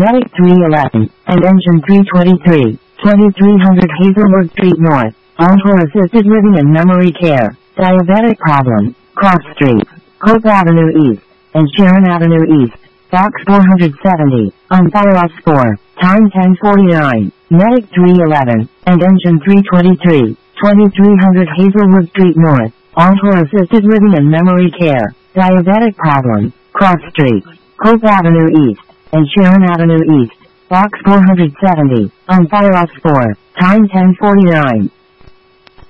Medic 311, and Engine 323, 2300 Hazelwood Street North, all for assisted living and memory care, diabetic problem, Cross Street, Hope Avenue East, and Sharon Avenue East, Box 470, on Firehouse 4, time 10:49, Medic 311, and Engine 323, 2300 Hazelwood Street North, all for assisted living and memory care, diabetic problem, Cross Street, Hope Avenue East, and Sharon Avenue East, Box 470, on Firehouse 4, time 10:49.